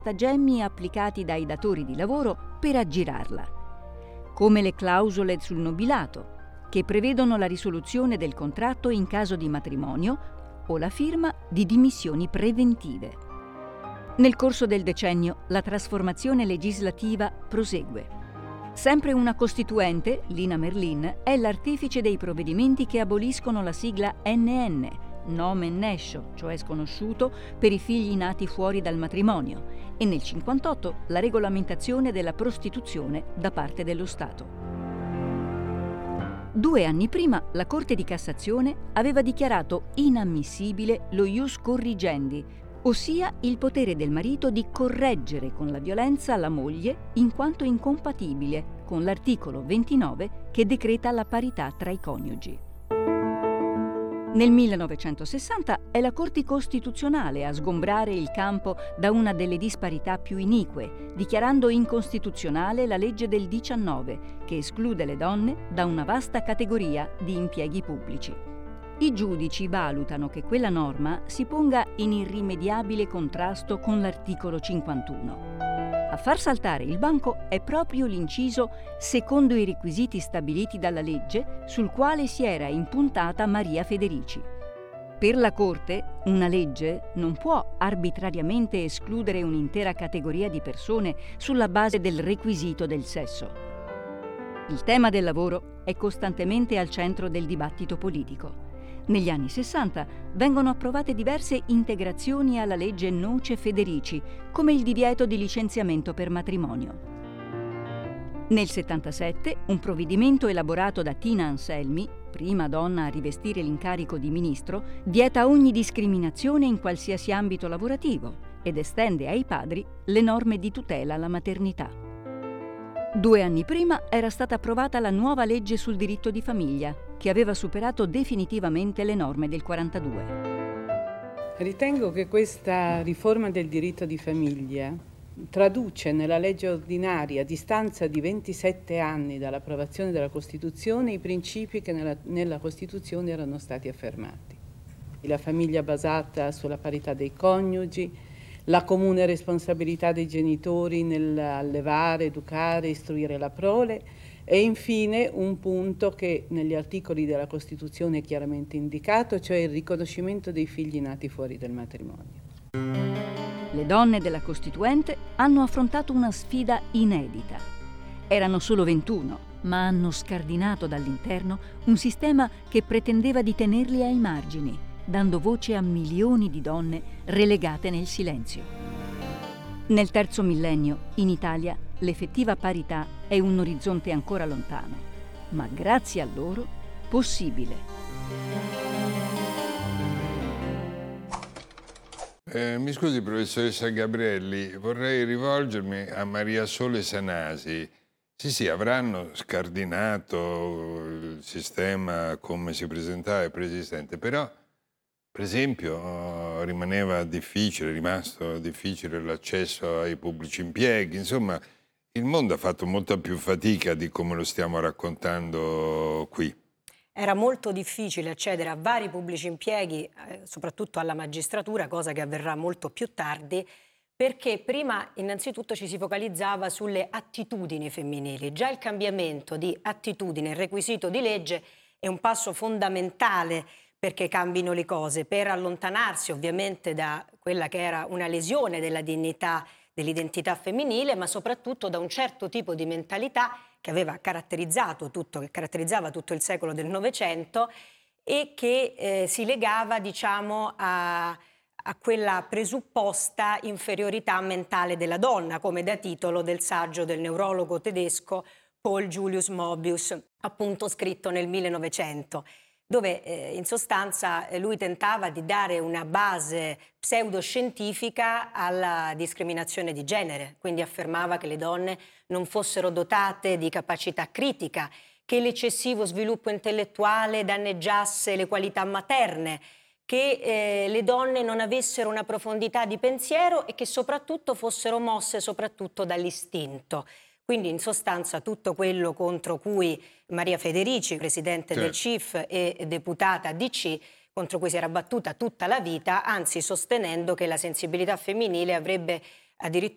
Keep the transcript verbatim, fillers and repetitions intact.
stratagemmi applicati dai datori di lavoro per aggirarla, come le clausole sul nobilato, che prevedono la risoluzione del contratto in caso di matrimonio o la firma di dimissioni preventive. Nel corso del decennio la trasformazione legislativa prosegue. Sempre una costituente, Lina Merlin, è l'artefice dei provvedimenti che aboliscono la sigla N N, nomen nescio, cioè sconosciuto, per i figli nati fuori dal matrimonio, e nel cinquantotto la regolamentazione della prostituzione da parte dello Stato. Due anni prima la Corte di Cassazione aveva dichiarato inammissibile lo ius corrigendi, ossia il potere del marito di correggere con la violenza la moglie in quanto incompatibile con l'articolo ventinove che decreta la parità tra i coniugi. Nel millenovecentosessanta è la Corte Costituzionale a sgombrare il campo da una delle disparità più inique, dichiarando incostituzionale la legge del diciannove, che esclude le donne da una vasta categoria di impieghi pubblici. I giudici valutano che quella norma si ponga in irrimediabile contrasto con l'articolo cinquantuno. A far saltare il banco è proprio l'inciso «secondo i requisiti stabiliti dalla legge» sul quale si era impuntata Maria Federici. Per la Corte, una legge non può arbitrariamente escludere un'intera categoria di persone sulla base del requisito del sesso. Il tema del lavoro è costantemente al centro del dibattito politico. Negli anni sessanta vengono approvate diverse integrazioni alla legge Noce Federici, come il divieto di licenziamento per matrimonio. Nel settantasette, un provvedimento elaborato da Tina Anselmi, prima donna a rivestire l'incarico di ministro, vieta ogni discriminazione in qualsiasi ambito lavorativo ed estende ai padri le norme di tutela alla maternità. Due anni prima era stata approvata la nuova legge sul diritto di famiglia, che aveva superato definitivamente le norme del quarantadue. Ritengo che questa riforma del diritto di famiglia traduce nella legge ordinaria, a distanza di ventisette anni dall'approvazione della Costituzione, i principi che nella, nella Costituzione erano stati affermati. La famiglia basata sulla parità dei coniugi, la comune responsabilità dei genitori nell'allevare, educare, istruire la prole e infine un punto che negli articoli della Costituzione è chiaramente indicato, cioè il riconoscimento dei figli nati fuori del matrimonio. Le donne della Costituente hanno affrontato una sfida inedita. Erano solo ventuno, ma hanno scardinato dall'interno un sistema che pretendeva di tenerli ai margini, dando voce a milioni di donne relegate nel silenzio. Nel terzo millennio, in Italia, l'effettiva parità è un orizzonte ancora lontano, ma grazie a loro possibile. Eh, mi scusi, professoressa Gabrielli, vorrei rivolgermi a Maria Sole Sanasi. Sì, sì, avranno scardinato il sistema come si presentava il preesistente, però per esempio rimaneva difficile, è rimasto difficile l'accesso ai pubblici impieghi, insomma il mondo ha fatto molta più fatica di come lo stiamo raccontando qui. Era molto difficile accedere a vari pubblici impieghi, eh, soprattutto alla magistratura, cosa che avverrà molto più tardi, perché prima innanzitutto ci si focalizzava sulle attitudini femminili. Già il cambiamento di attitudine, il requisito di legge, è un passo fondamentale perché cambino le cose, per allontanarsi ovviamente da quella che era una lesione della dignità, dell'identità femminile, ma soprattutto da un certo tipo di mentalità che aveva caratterizzato tutto, che caratterizzava tutto il secolo del Novecento e che eh, si legava, diciamo, a, a quella presupposta inferiorità mentale della donna, come da titolo del saggio del neurologo tedesco Paul Julius Mobius, appunto scritto nel millenovecento. Dove eh, in sostanza eh, lui tentava di dare una base pseudoscientifica alla discriminazione di genere, quindi affermava che le donne non fossero dotate di capacità critica, che l'eccessivo sviluppo intellettuale danneggiasse le qualità materne, che eh, le donne non avessero una profondità di pensiero e che soprattutto fossero mosse soprattutto dall'istinto. Quindi in sostanza tutto quello contro cui Maria Federici, presidente certo. del C I F e deputata D C, contro cui si era battuta tutta la vita, anzi sostenendo che la sensibilità femminile avrebbe addirittura